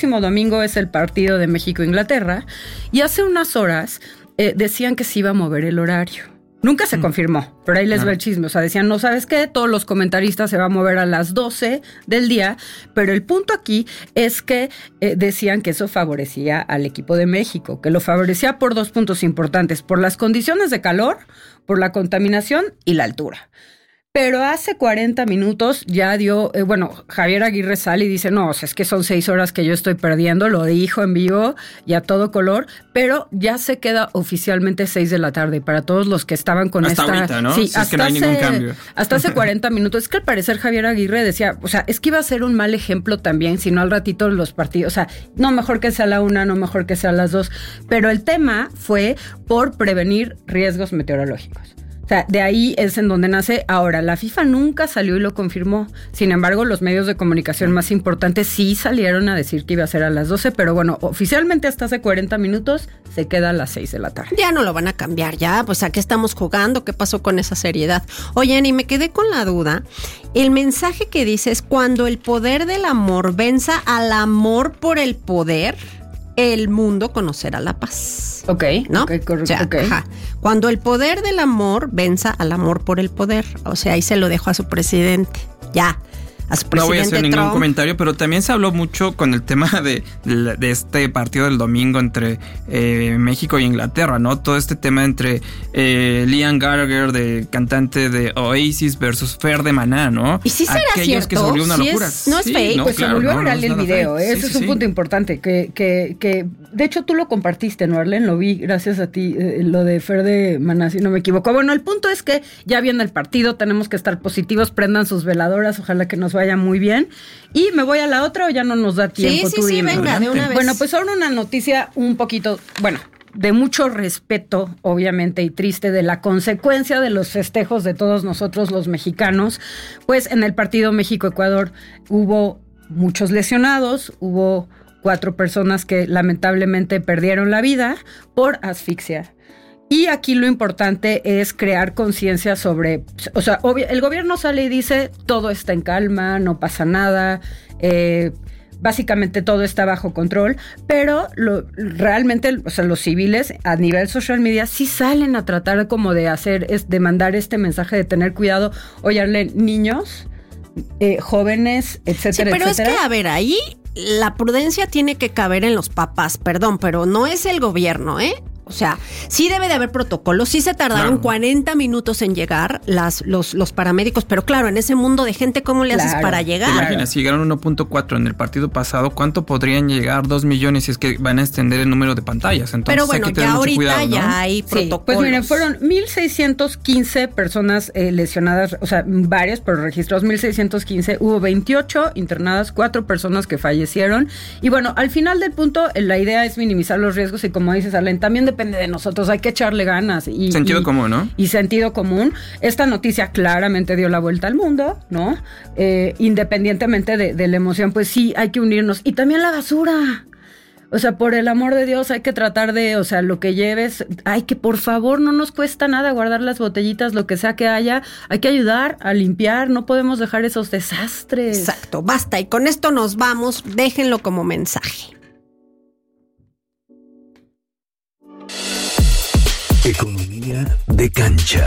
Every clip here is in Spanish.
próximo domingo es el partido de México-Inglaterra y hace unas horas decían que se iba a mover el horario. Nunca se confirmó, pero ahí les va el chisme. O sea, decían, no sabes qué, todos los comentaristas se van a mover a las 12 del día, pero el punto aquí es que decían que eso favorecía al equipo de México, que lo favorecía por 2 puntos importantes, por las condiciones de calor, por la contaminación y la altura. Pero hace 40 minutos ya dio, Javier Aguirre sale y dice, no, o sea, es que son 6 horas que yo estoy perdiendo, lo dijo en vivo y a todo color, pero ya se queda oficialmente 6 de la tarde para todos los que estaban con hasta esta... ahorita, ¿no? Sí, si es que no hay ningún cambio. Hasta hace 40 minutos. Es que al parecer Javier Aguirre decía, o sea, es que iba a ser un mal ejemplo también, si no al ratito los partidos, o sea, no mejor que sea a la 1, no mejor que sea a las 2, pero el tema fue por prevenir riesgos meteorológicos. O sea, de ahí es en donde nace. Ahora, la FIFA nunca salió y lo confirmó. Sin embargo, los medios de comunicación más importantes sí salieron a decir que iba a ser a las 12, pero bueno, oficialmente hasta hace 40 minutos se queda a las 6 de la tarde. Ya no lo van a cambiar, ya, pues ¿a qué estamos jugando? ¿Qué pasó con esa seriedad? Oye, Ani, me quedé con la duda. El mensaje que dice es: cuando el poder del amor venza al amor por el poder, el mundo conocerá la paz. Ok, ¿no? Ok, correcto. O sea, okay. Cuando el poder del amor venza al amor por el poder. O sea, ahí se lo dejo a su presidente. Ya. A su presidente no voy a hacer ningún Trump. comentario, pero también se habló mucho con el tema de este partido del domingo entre México y Inglaterra, ¿no? Todo este tema entre Liam Gallagher, de cantante de Oasis, versus Fer de Maná, ¿no? ¿Y si será aquellos cierto? que se volvió una locura. No es fake. No, pues claro, se volvió viral el video. Ese es un punto importante. Que de hecho tú lo compartiste, ¿no, Arlen? Lo vi gracias a ti, lo de Fer de Maná, si no me equivoco. Bueno, el punto es que ya viene el partido, tenemos que estar positivos, prendan sus veladoras, ojalá que nos vaya muy bien. Y me voy a la otra, o ya no nos da tiempo. Sí, venga, de una vez. Bueno, pues ahora una noticia un poquito, de mucho respeto, obviamente, y triste, de la consecuencia de los festejos de todos nosotros los mexicanos. Pues en el partido México-Ecuador hubo muchos lesionados, hubo 4 personas que lamentablemente perdieron la vida por asfixia. Y aquí lo importante es crear conciencia sobre, o sea, el gobierno sale y dice, todo está en calma, no pasa nada, básicamente todo está bajo control, pero realmente, o sea, los civiles a nivel social media sí salen a tratar como de mandar este mensaje de tener cuidado, oye, niños, jóvenes, etcétera, pero etcétera. Es que, a ver, ahí la prudencia tiene que caber en los papás, perdón, pero no es el gobierno, ¿eh? O sea, sí debe de haber protocolos, sí se tardaron 40 minutos en llegar los paramédicos, pero claro, en ese mundo de gente, ¿cómo le haces para llegar? Imagina, si llegaron 1.4 en el partido pasado, ¿cuánto podrían llegar? 2 millones si es que van a extender el número de pantallas. Entonces, pero bueno, hay que tener ya mucho ahorita cuidado, ¿no? ya hay protocolos. Pues miren, fueron 1,615 personas lesionadas, o sea, varias, pero registrados 1,615. Hubo 28 internadas, 4 personas que fallecieron. Y bueno, al final del punto, la idea es minimizar los riesgos y, como dices, Arlen, también depende de nosotros, hay que echarle ganas. Sentido común, ¿no? Y sentido común. Esta noticia claramente dio la vuelta al mundo, ¿no? Independientemente de la emoción, pues sí, hay que unirnos. Y también la basura. O sea, por el amor de Dios, hay que tratar de, o sea, lo que lleves, hay que, por favor, no nos cuesta nada guardar las botellitas, lo que sea que haya, hay que ayudar a limpiar, no podemos dejar esos desastres. Exacto, basta, y con esto nos vamos, déjenlo como mensaje. Economía de cancha.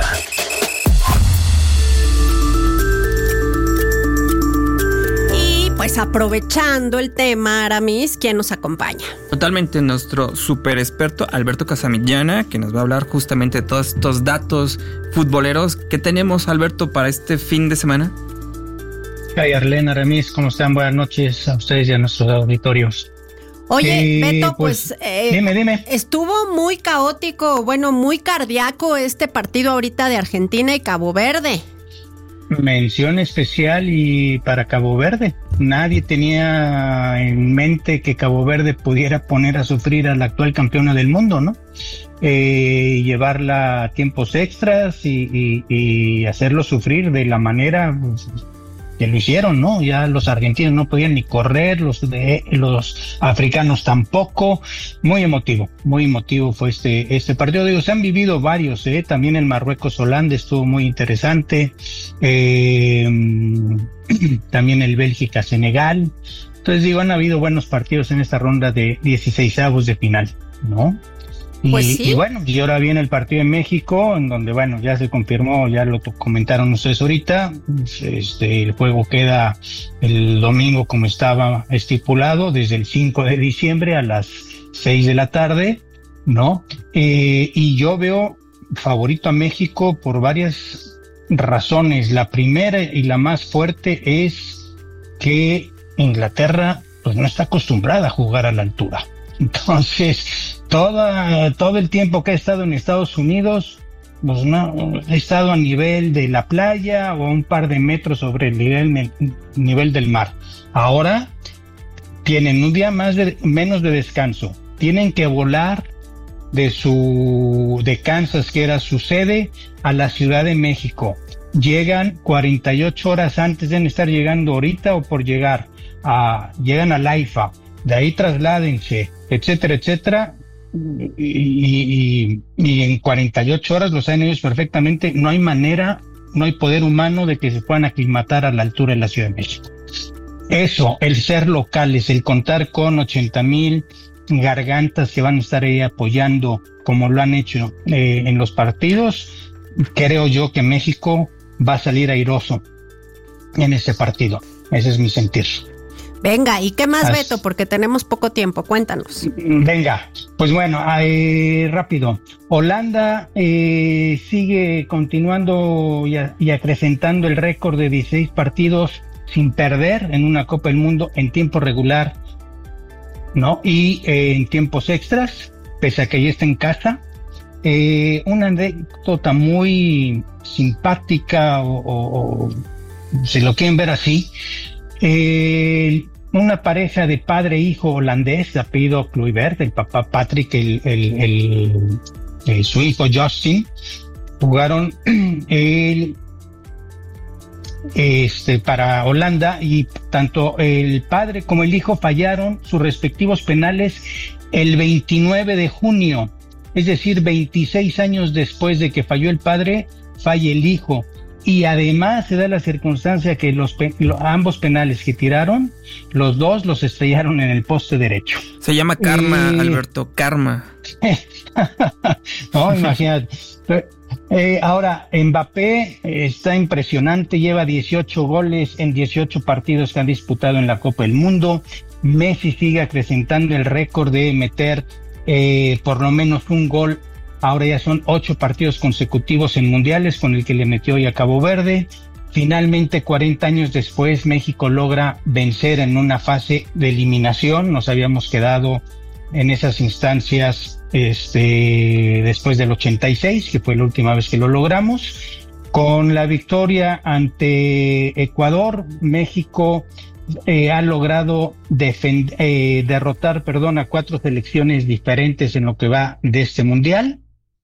Y pues aprovechando el tema, Aramis, ¿quién nos acompaña? Totalmente, nuestro super experto Alberto Casamillana, que nos va a hablar justamente de todos estos datos futboleros. ¿Qué tenemos, Alberto, para este fin de semana? Hey, Arlen, Aramis, ¿cómo están? Buenas noches a ustedes y a nuestros auditorios. Oye, Beto, pues dime. Estuvo muy caótico, bueno, muy cardíaco este partido ahorita de Argentina y Cabo Verde. Mención especial y para Cabo Verde. Nadie tenía en mente que Cabo Verde pudiera poner a sufrir a la actual campeona del mundo, ¿no? Llevarla a tiempos extras y hacerlo sufrir de la manera que lo hicieron, ¿no? Ya los argentinos no podían ni correr, los africanos tampoco. Muy emotivo fue este partido. Digo, se han vivido varios, también el Marruecos-Holanda estuvo muy interesante, también el Bélgica-Senegal, Entonces digo, han habido buenos partidos en esta ronda de 16avos de final, ¿no? Pues sí. Y bueno, y ahora viene el partido en México, en donde, bueno, ya se confirmó, ya lo comentaron ustedes ahorita, el juego queda el domingo como estaba estipulado, desde el 5 de diciembre a las 6 de la tarde, ¿no? Y yo veo favorito a México por varias razones. La primera y la más fuerte es que Inglaterra pues no está acostumbrada a jugar a la altura. Entonces, todo el tiempo que ha estado en Estados Unidos, pues no ha estado a nivel de la playa o a un par de metros sobre el nivel del mar. Ahora tienen un día menos de descanso. Tienen que volar de Kansas, que era su sede, a la Ciudad de México. Llegan 48 horas antes, deben estar llegando ahorita o por llegan a Laifa, de ahí trasládense, etcétera, etcétera, y en 48 horas lo saben ellos perfectamente, no hay manera, no hay poder humano de que se puedan aclimatar a la altura de la Ciudad de México. Eso, el ser locales, el contar con 80,000 gargantas que van a estar ahí apoyando como lo han hecho en los partidos, creo yo que México va a salir airoso en ese partido. Ese es mi sentir. Venga, ¿y qué más, Beto? Porque tenemos poco tiempo, cuéntanos. Venga, pues bueno, rápido. Holanda sigue continuando y acrecentando el récord de 16 partidos sin perder en una Copa del Mundo en tiempo regular, ¿no? Y en tiempos extras, pese a que ya está en casa. Una anécdota muy simpática o si lo quieren ver así, una pareja de padre e hijo holandés de apellido Kluivert, el papá Patrick, su hijo Justin, jugaron para Holanda, y tanto el padre como el hijo fallaron sus respectivos penales el 29 de junio, es decir, 26 años después de que falló el padre, falla el hijo. Y además se da la circunstancia que ambos penales que tiraron, los dos los estrellaron en el poste derecho. Se llama karma, Alberto, karma. No, imagínate. Ahora, Mbappé está impresionante, lleva 18 goles en 18 partidos que han disputado en la Copa del Mundo. Messi sigue acrecentando el récord de meter por lo menos un gol. Ahora ya son 8 partidos consecutivos en mundiales, con el que le metió hoy a Cabo Verde. Finalmente, 40 años después, México logra vencer en una fase de eliminación. Nos habíamos quedado en esas instancias después del 86, que fue la última vez que lo logramos. Con la victoria ante Ecuador, México ha logrado derrotar a 4 selecciones diferentes en lo que va de este mundial.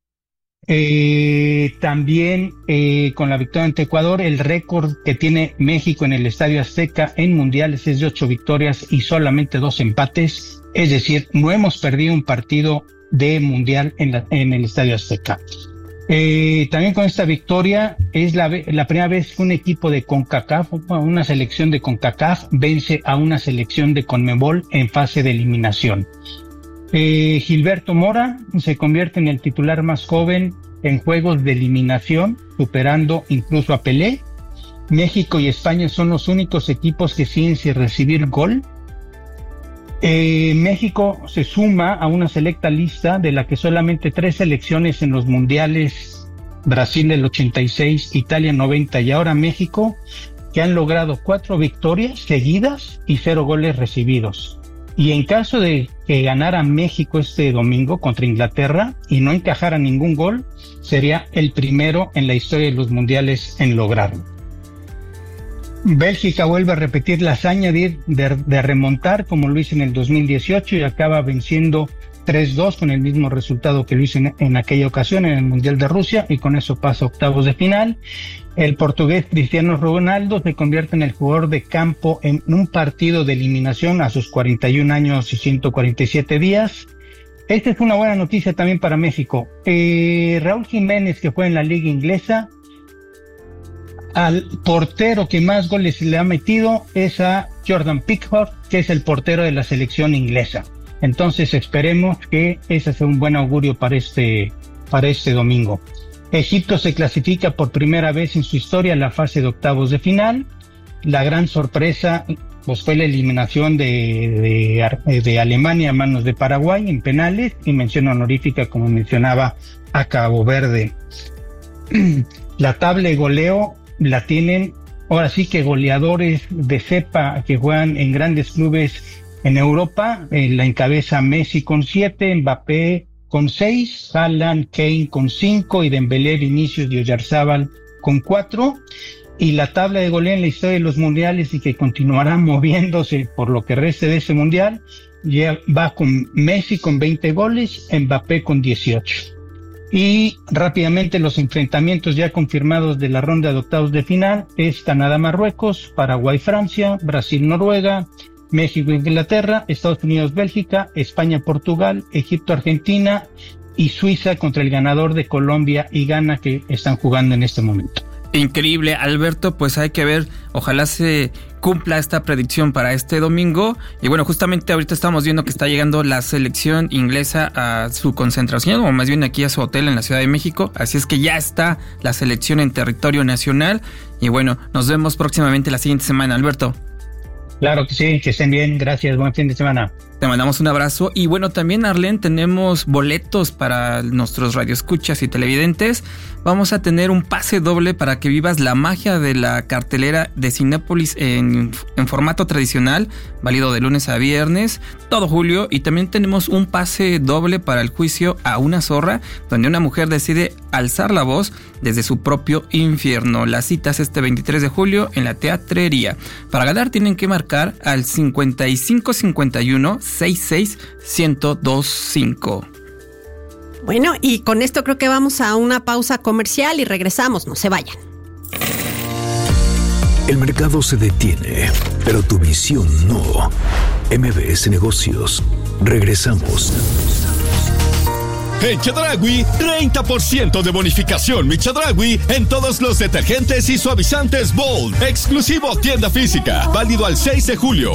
También con la victoria ante Ecuador, el récord que tiene México en el Estadio Azteca en mundiales es de 8 victorias y solamente 2 empates, es decir, no hemos perdido un partido de mundial en el Estadio Azteca. También con esta victoria es la primera vez que un equipo de CONCACAF, una selección de CONCACAF, vence a una selección de CONMEBOL en fase de eliminación. Gilberto Mora se convierte en el titular más joven en juegos de eliminación, superando incluso a Pelé. México y España son los únicos equipos que siguen sin recibir gol. México se suma a una selecta lista de la que solamente 3 selecciones en los mundiales, Brasil del 86, Italia 90 y ahora México, que han logrado 4 victorias seguidas y 0 goles recibidos. Y en caso de que ganara México este domingo contra Inglaterra y no encajara ningún gol, sería el primero en la historia de los mundiales en lograrlo. Bélgica vuelve a repetir la hazaña de remontar como lo hizo en el 2018 y acaba venciendo 3-2 con el mismo resultado que lo hizo en aquella ocasión en el Mundial de Rusia, y con eso pasa a octavos de final. El portugués Cristiano Ronaldo se convierte en el jugador de campo en un partido de eliminación a sus 41 años y 147 días. Esta es una buena noticia también para México. Raúl Jiménez, que fue en la liga inglesa, al portero que más goles le ha metido es a Jordan Pickford, que es el portero de la selección inglesa. Entonces esperemos que ese sea un buen augurio para este domingo. Egipto se clasifica por primera vez en su historia a la fase de octavos de final. La gran sorpresa pues fue la eliminación de Alemania a manos de Paraguay en penales, y mención honorífica, como mencionaba, a Cabo Verde. La tabla de goleo la tienen ahora sí que goleadores de cepa que juegan en grandes clubes en Europa. La encabeza Messi con 7, Mbappé con 6, Haaland, Kane con 5 y Dembélé, Vinicius y Oyarzábal con 4. Y la tabla de goleo en la historia de los mundiales, y que continuará moviéndose por lo que reste de ese mundial, ya va con Messi con 20 goles, Mbappé con 18. Y rápidamente los enfrentamientos ya confirmados de la ronda de octavos de final es Canadá-Marruecos, Paraguay-Francia, Brasil-Noruega, México-Inglaterra, Estados Unidos-Bélgica, España-Portugal, Egipto-Argentina y Suiza contra el ganador de Colombia y Ghana, que están jugando en este momento. Increíble, Alberto, pues hay que ver, ojalá se cumpla esta predicción para este domingo. Y bueno, justamente ahorita estamos viendo que está llegando la selección inglesa a su concentración, o más bien aquí a su hotel en la Ciudad de México, así es que ya está la selección en territorio nacional. Y bueno, nos vemos próximamente la siguiente semana, Alberto. Claro que sí, que estén bien, gracias, buen fin de semana. Te mandamos un abrazo. Y bueno, también, Arlene, tenemos boletos para nuestros radioescuchas y televidentes. Vamos a tener un pase doble para que vivas la magia de la cartelera de Cinépolis en formato tradicional, válido de lunes a viernes, todo julio. Y también tenemos un pase doble para el juicio a una zorra, donde una mujer decide alzar la voz desde su propio infierno. La cita es este 23 de julio en la Teatrería. Para ganar tienen que marcar al 5551 66-1025. Bueno, y con esto creo que vamos a una pausa comercial y regresamos, no se vayan. El mercado se detiene, pero tu visión no. MBS Negocios. Regresamos. En Chedraui, 30% de bonificación Mi Chedraui en todos los detergentes y suavizantes Bold. Exclusivo tienda física. Válido al 6 de julio.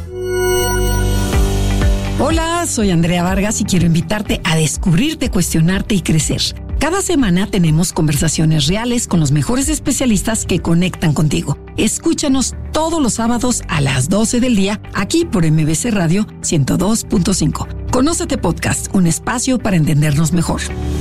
Hola, soy Andrea Vargas y quiero invitarte a descubrirte, cuestionarte y crecer. Cada semana tenemos conversaciones reales con los mejores especialistas que conectan contigo. Escúchanos todos los sábados a las 12 del día aquí por MBC Radio 102.5. Conócete Podcast, un espacio para entendernos mejor.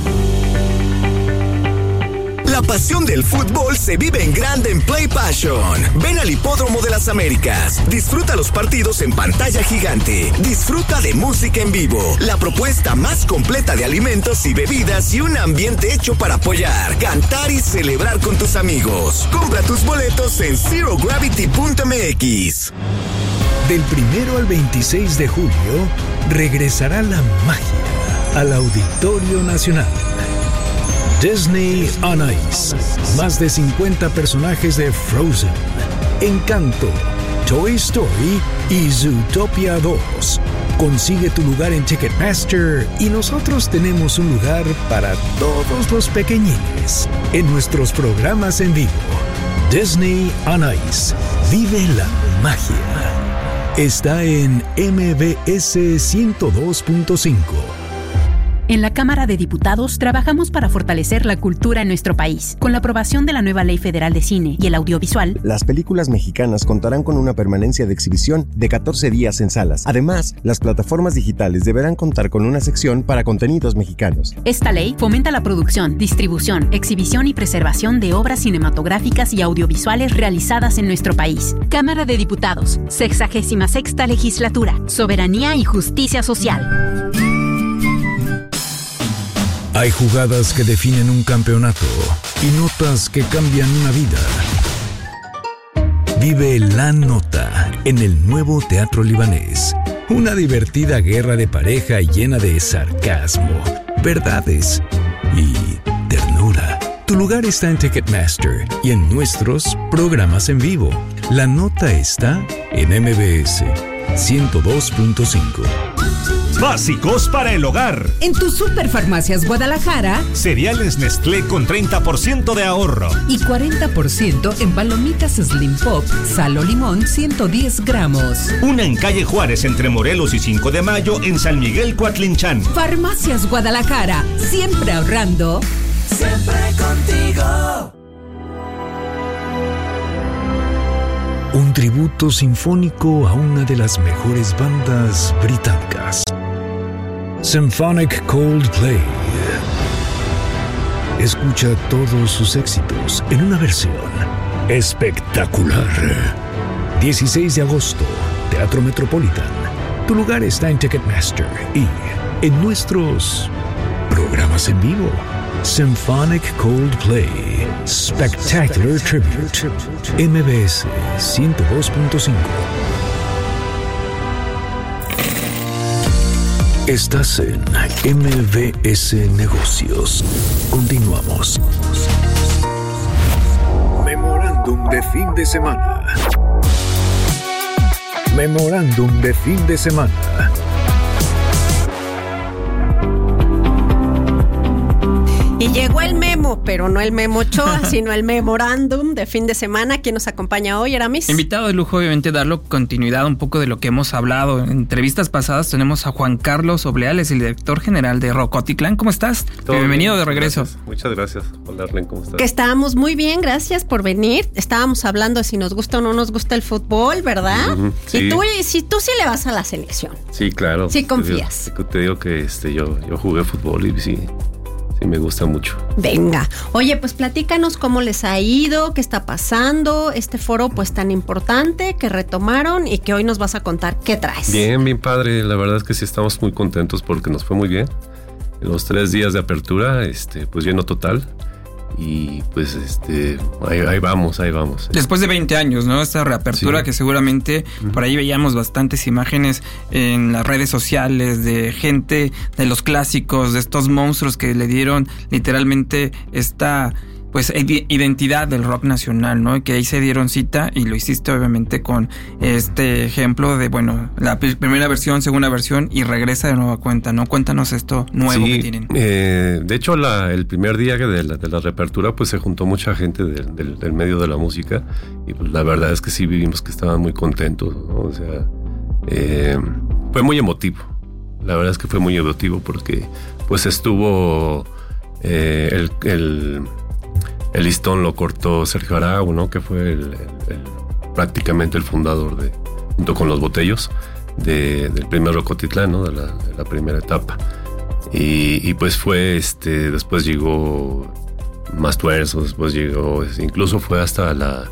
La pasión del fútbol se vive en grande en Play Passion. Ven al Hipódromo de las Américas. Disfruta los partidos en pantalla gigante. Disfruta de música en vivo. La propuesta más completa de alimentos y bebidas y un ambiente hecho para apoyar, cantar y celebrar con tus amigos. Compra tus boletos en ZeroGravity.mx. Del 1 al 26 de julio, regresará la magia al Auditorio Nacional. Disney on Ice. Más de 50 personajes de Frozen, Encanto, Toy Story y Zootopia 2. Consigue tu lugar en Ticketmaster y nosotros tenemos un lugar para todos los pequeñines en nuestros programas en vivo. Disney on Ice. Vive la magia. Está en MBS 102.5. En la Cámara de Diputados trabajamos para fortalecer la cultura en nuestro país. Con la aprobación de la nueva Ley Federal de Cine y el Audiovisual, las películas mexicanas contarán con una permanencia de exhibición de 14 días en salas. Además, las plataformas digitales deberán contar con una sección para contenidos mexicanos. Esta ley fomenta la producción, distribución, exhibición y preservación de obras cinematográficas y audiovisuales realizadas en nuestro país. Cámara de Diputados, 66ª Legislatura, Soberanía y Justicia Social. Hay jugadas que definen un campeonato y notas que cambian una vida. Vive La Nota en el nuevo Teatro Libanés. Una divertida guerra de pareja llena de sarcasmo, verdades y ternura. Tu lugar está en Ticketmaster y en nuestros programas en vivo. La Nota está en MBS 102.5. Básicos para el hogar. En tu Superfarmacias Guadalajara, Cereales Nestlé con 30% de ahorro. Y 40% en palomitas Slim Pop, sal o limón, 110 gramos. Una en calle Juárez entre Morelos y 5 de Mayo en San Miguel Coatlinchán. Farmacias Guadalajara, siempre ahorrando. Siempre contigo. Un tributo sinfónico a una de las mejores bandas británicas. Symphonic Coldplay. Escucha todos sus éxitos en una versión espectacular. 16 de agosto, Teatro Metropolitan. Tu lugar está en Ticketmaster y en nuestros programas en vivo. Symphonic Coldplay Spectacular Tribute. MBS 102.5. Estás en MBS Negocios. Continuamos. Memorándum de fin de semana. Memorándum de fin de semana. Y llegó el memo, pero no el Memo Ochoa, sino el memorándum de fin de semana. ¿Quién nos acompaña hoy, Aramis? Invitado de lujo, obviamente, darlo continuidad un poco de lo que hemos hablado. En entrevistas pasadas tenemos a Juan Carlos Obleales, el director general de Rocotitlán. ¿Cómo estás? Bienvenido de regreso. Gracias. Muchas gracias. Hola, Arlen, ¿cómo estás? Que estábamos muy bien, gracias por venir. Estábamos hablando de si nos gusta o no nos gusta el fútbol, ¿verdad? Uh-huh, sí. Y tú sí le vas a la selección. Sí, claro. Sí confías. Te digo que yo jugué fútbol y sí me gusta mucho. Venga. Oye, pues platícanos cómo les ha ido, qué está pasando, este foro pues tan importante que retomaron y que hoy nos vas a contar qué traes. Bien padre. La verdad es que sí estamos muy contentos porque nos fue muy bien. En los 3 días de apertura, pues lleno total. Y pues ahí vamos. Después de 20 años, ¿no? Esta reapertura, sí, que seguramente por ahí veíamos bastantes imágenes en las redes sociales de gente de los clásicos, de estos monstruos que le dieron literalmente esta pues identidad del rock nacional, ¿no? Y que ahí se dieron cita y lo hiciste obviamente con este ejemplo de, bueno, la primera versión, segunda versión y regresa de nueva cuenta, ¿no? Cuéntanos esto nuevo que tienen. De hecho, el primer día de la reapertura, pues se juntó mucha gente del medio de la música y pues la verdad es que sí vimos que estaban muy contentos, ¿no? O sea, fue muy emotivo. La verdad es que fue muy emotivo porque pues estuvo el listón lo cortó Sergio Arau, ¿no? Que fue prácticamente el fundador junto con los Botellos del primer Rocotitlán, ¿no? De la primera etapa. Y pues fue después llegó Más Tuerzo, después llegó, incluso fue hasta la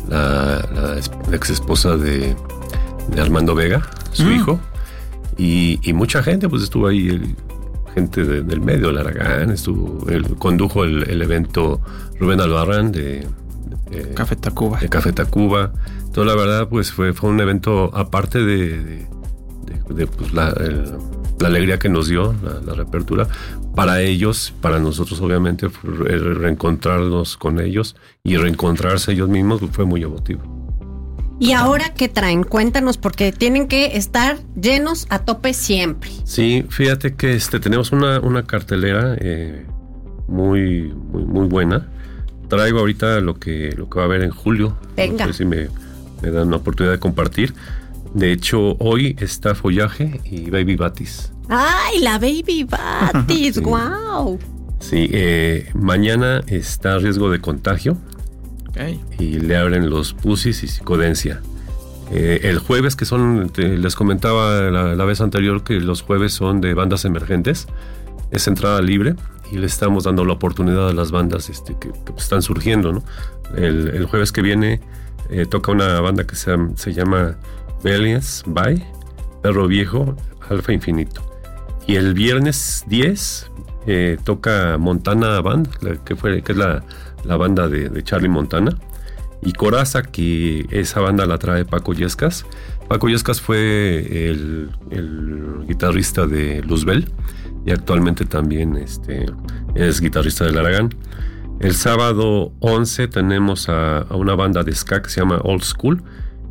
ex esposa de Armando Vega, su hijo, y mucha gente pues estuvo ahí. Gente del medio, el Aragán, condujo el evento Rubén Albarrán de Café Tacuba. De Café Tacuba. Entonces, la verdad, pues fue un evento aparte de pues, la alegría que nos dio la reapertura. Para ellos, para nosotros, obviamente, reencontrarnos con ellos y reencontrarse ellos mismos fue muy emotivo. ¿Y ahora qué traen? Cuéntanos, porque tienen que estar llenos a tope siempre. Sí, fíjate que tenemos una cartelera muy buena. Traigo ahorita lo que va a haber en julio. Venga. No sé si me dan una oportunidad de compartir. De hecho, hoy está Follaje y Baby Batis. ¡Ay, la Baby Batis! Sí. ¡Wow! Sí, mañana está Riesgo de Contagio. Okay. Y le abren los Pusis y Psicodencia. El jueves, que les comentaba la vez anterior que los jueves son de bandas emergentes, es entrada libre y le estamos dando la oportunidad a las bandas que están surgiendo, ¿no? El jueves que viene toca una banda que se llama Valiance by Perro Viejo, Alfa Infinito. Y el viernes 10 toca Montana Band, que es la banda de Charlie Montana, y Coraza, que esa banda la trae Paco Yescas. Paco Yescas fue el guitarrista de Luzbel y actualmente también es guitarrista del Aragán. El sábado 11 tenemos a una banda de ska que se llama Old School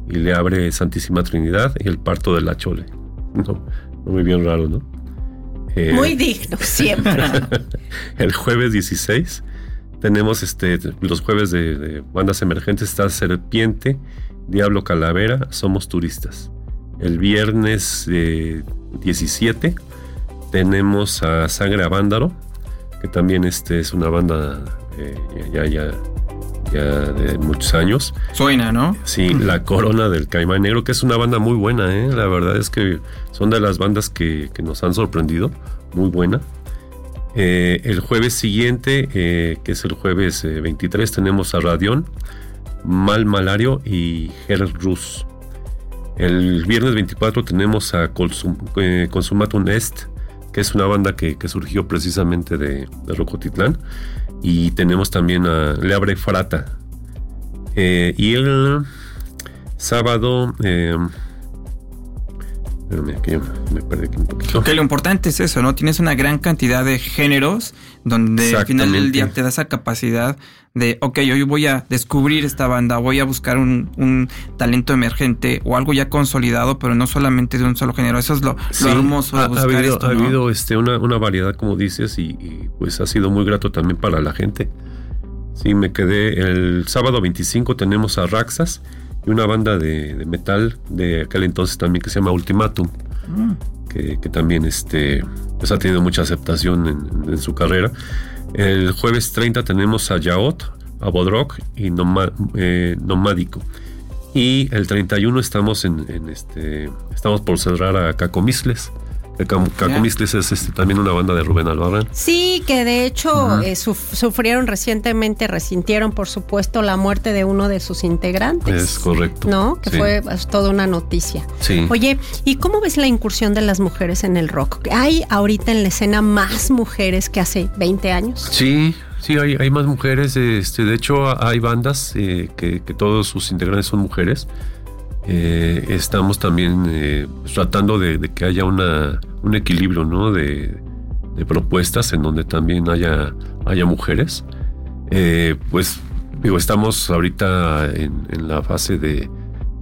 y le abre Santísima Trinidad y el parto de la Chole. No, muy bien raro, ¿no? Muy digno, siempre. El jueves 16 tenemos los jueves de bandas emergentes, está Serpiente, Diablo Calavera, Somos Turistas. El viernes 17 tenemos a Sangre Avándaro, que también es una banda ya de muchos años. Suena, ¿no? Sí, La Corona del Caimán Negro, que es una banda muy buena, la verdad es que son de las bandas que nos han sorprendido, muy buena. El jueves siguiente, que es el jueves 23, tenemos a Radión, Mal Malario y Ger Rus. El viernes 24 tenemos a Consumatum Est, que es una banda que surgió precisamente de Rocotitlán. Y tenemos también a Le Abre Frata. Y el sábado... espérame, que me perdí aquí un poquito. Ok, lo importante es eso, ¿no? Tienes una gran cantidad de géneros donde al final del día te da esa capacidad de, ok, hoy voy a descubrir esta banda, voy a buscar un talento emergente o algo ya consolidado, pero no solamente de un solo género. Eso es lo hermoso de buscar esto, ¿no? Ha habido una variedad, como dices, y pues ha sido muy grato también para la gente. Sí, me quedé. El sábado 25 tenemos a Raxas y una banda de metal de aquel entonces también que se llama Ultimatum, que también pues ha tenido mucha aceptación en su carrera. El jueves 30 tenemos a Yaot, a Bodrock y Nomádico. Y el 31 estamos estamos por cerrar a Cacomisles. Cacomisles es también una banda de Rubén Albarrán. Sí, que de hecho sufrieron recientemente, resintieron por supuesto la muerte de uno de sus integrantes. Es correcto. ¿No? Que fue toda una noticia. Sí. Oye, ¿y cómo ves la incursión de las mujeres en el rock? ¿Hay ahorita en la escena más mujeres que hace 20 años? Sí, hay más mujeres. De hecho, hay bandas que todos sus integrantes son mujeres. Estamos también tratando de que haya un equilibrio, ¿no? de propuestas en donde también haya mujeres. Pues digo, estamos ahorita en la fase de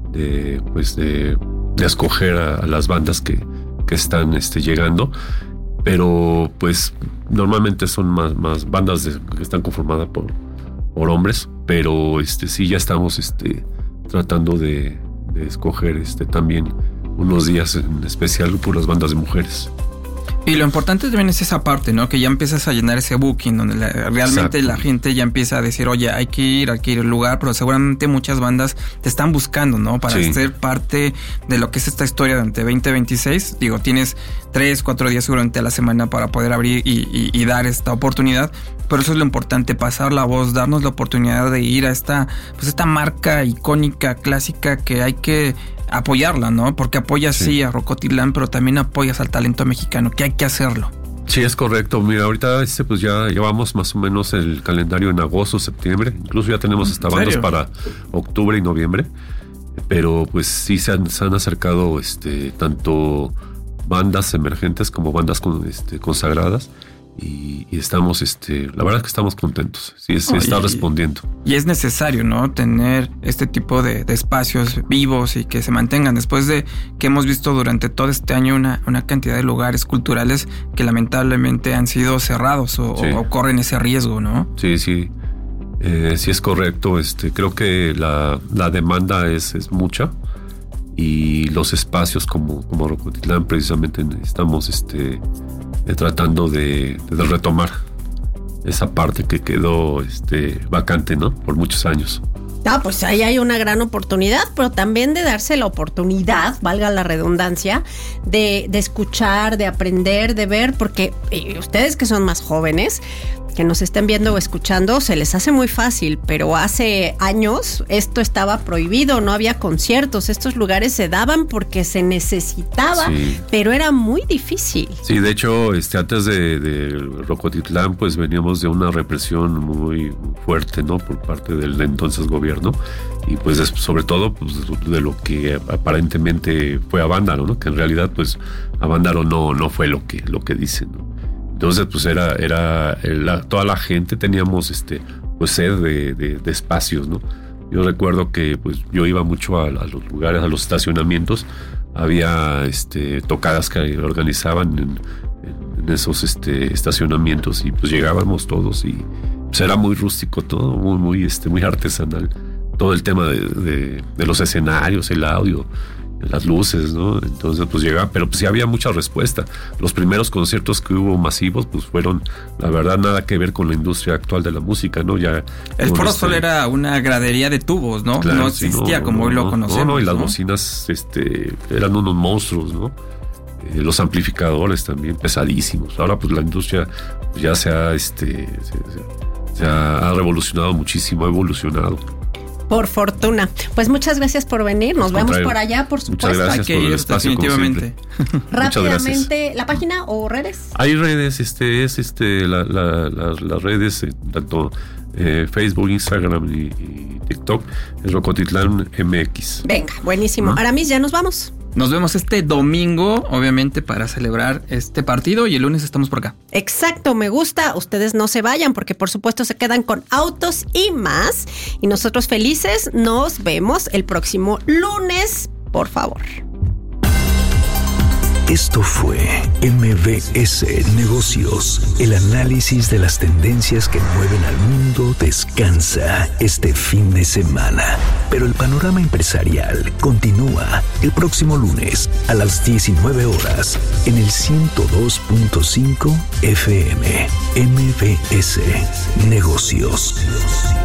escoger a las bandas que están llegando, pero pues normalmente son más bandas que están conformadas por hombres, pero sí ya estamos tratando de escoger también unos días en especial por las bandas de mujeres. Y lo importante también es esa parte, ¿no? Que ya empiezas a llenar ese booking donde realmente la gente ya empieza a decir, oye, hay que ir al lugar, pero seguramente muchas bandas te están buscando, ¿no? Para ser parte de lo que es esta historia durante 2026. Digo, tienes 3-4 días seguramente a la semana para poder abrir y dar esta oportunidad. Pero eso es lo importante, pasar la voz, darnos la oportunidad de ir a esta marca icónica, clásica, que hay que apoyarla, ¿no? Porque apoyas a Rocotitlán, pero también apoyas al talento mexicano, que hay que hacerlo. Sí, es correcto. Mira, ahorita pues ya llevamos más o menos el calendario en agosto, septiembre. Incluso ya tenemos hasta bandas para octubre y noviembre. Pero pues sí se han acercado tanto bandas emergentes como bandas consagradas. Y estamos, la verdad es que estamos contentos. Sí, está respondiendo. Y es necesario, ¿no? Tener este tipo de espacios vivos y que se mantengan. Después de que hemos visto durante todo este año una cantidad de lugares culturales que lamentablemente han sido cerrados o corren ese riesgo, ¿no? Sí. Sí es correcto. Creo que la demanda es mucha. Y los espacios como Rocotitlán precisamente estamos tratando de retomar esa parte que quedó vacante, ¿no? Por muchos años. Pues ahí hay una gran oportunidad, pero también de darse la oportunidad, valga la redundancia, de escuchar, de aprender, de ver, porque ustedes que son más jóvenes, que nos estén viendo o escuchando, se les hace muy fácil, pero hace años esto estaba prohibido, no había conciertos, estos lugares se daban porque se necesitaba, pero era muy difícil. Sí, de hecho, antes de Rocotitlán, pues veníamos de una represión muy fuerte, ¿no? Por parte del entonces gobierno, y pues sobre todo pues, de lo que aparentemente fue Avándaro, ¿no? Que en realidad, pues, Avándaro no fue lo que dicen, ¿no? Entonces, pues toda la gente teníamos pues sed de espacios, ¿no? Yo recuerdo que pues yo iba mucho a los lugares, a los estacionamientos. Había tocadas que organizaban en esos estacionamientos y pues llegábamos todos y pues era muy rústico todo, muy artesanal. Todo el tema de los escenarios, el audio, las luces, ¿no? Entonces pues llegaba, pero pues sí había mucha respuesta. Los primeros conciertos que hubo masivos pues fueron, la verdad, nada que ver con la industria actual de la música, ¿no? Ya el Foro Sol era una gradería de tubos, ¿no? Claro, no existía como hoy lo conocemos. No, y las bocinas eran unos monstruos, ¿no? Los amplificadores también pesadísimos. Ahora pues la industria ya se ha revolucionado muchísimo, ha evolucionado. Por fortuna. Pues muchas gracias por venir. Nos vemos por allá, por supuesto. Muchas gracias por el espacio, definitivamente. Rápidamente, ¿la página o redes? Hay redes, las redes, tanto Facebook, Instagram y TikTok, es Rocotitlán MX. Venga, buenísimo. Aramis, ya nos vamos. Nos vemos este domingo, obviamente, para celebrar este partido y el lunes estamos por acá. Exacto, me gusta. Ustedes no se vayan porque por supuesto se quedan con Autos y Más. Y nosotros felices nos vemos el próximo lunes, por favor. Esto fue MBS Negocios. El análisis de las tendencias que mueven al mundo descansa este fin de semana. Pero el panorama empresarial continúa el próximo lunes a las 19 horas en el 102.5 FM. MBS Negocios.